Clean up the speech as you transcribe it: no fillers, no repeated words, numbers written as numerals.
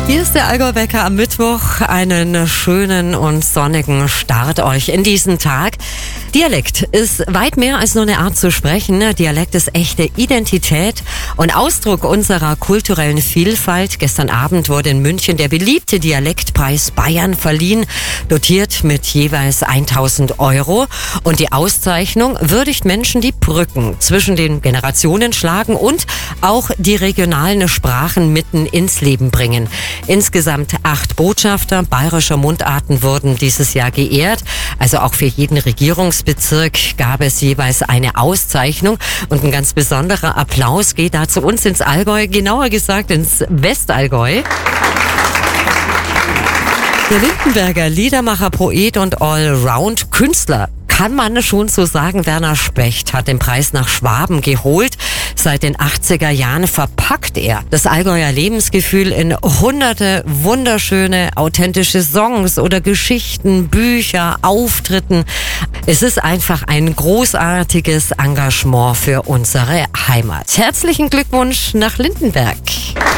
Hier ist der Allgäu-Wecker am Mittwoch. Einen schönen und sonnigen Start euch in diesen Tag. Dialekt ist weit mehr als nur eine Art zu sprechen. Dialekt ist echte Identität und Ausdruck unserer kulturellen Vielfalt. Gestern Abend wurde in München der beliebte Dialektpreis Bayern verliehen, dotiert mit jeweils 1.000 €. Und die Auszeichnung würdigt Menschen, die Brücken zwischen den Generationen schlagen und auch die regionalen Sprachen mitten ins Leben bringen. Insgesamt 8 Botschafter bayerischer Mundarten wurden dieses Jahr geehrt. Also auch für jeden Regierungsbezirk gab es jeweils eine Auszeichnung. Und ein ganz besonderer Applaus geht da zu uns ins Allgäu, genauer gesagt ins Westallgäu. Der Lindenberger Liedermacher, Poet und Allround-Künstler, kann man schon so sagen, Werner Specht hat den Preis nach Schwaben geholt. Seit den 80er Jahren verpackt er das Allgäuer Lebensgefühl in hunderte wunderschöne, authentische Songs oder Geschichten, Bücher, Auftritten. Es ist einfach ein großartiges Engagement für unsere Heimat. Herzlichen Glückwunsch nach Lindenberg.